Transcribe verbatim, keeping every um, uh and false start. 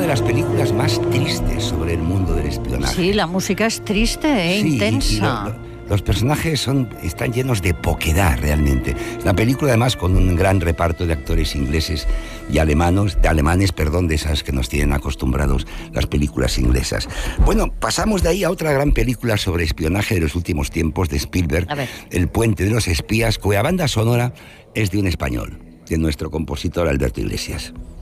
de las películas más tristes sobre el mundo del espionaje. Sí, la música es triste e sí, intensa. Y, y lo, lo, los personajes son, están llenos de poquedad, realmente. Es una película, además, con un gran reparto de actores ingleses y alemanos, de alemanes, perdón, de esas que nos tienen acostumbrados las películas inglesas. Bueno, pasamos de ahí a otra gran película sobre espionaje de los últimos tiempos de Spielberg, El puente de los espías, cuya banda sonora es de un español, de nuestro compositor Alberto Iglesias.